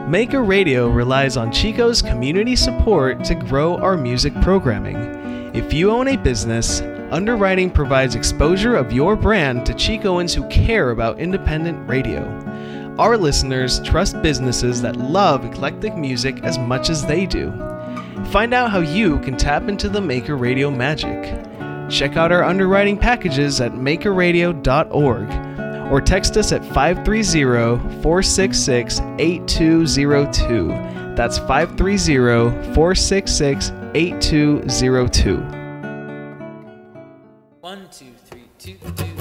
Maker Radio relies on Chico's community support to grow our music programming. If you own a business, Underwriting provides exposure of your brand to Chicoans who care about independent radio. Our listeners trust businesses that love eclectic music as much as they do. Find out how you can tap into the Maker Radio magic. Check out our underwriting packages at makerradio.org or text us at 530-466-8202. That's 530-466-8202. 1, 2, 3, 2, 2.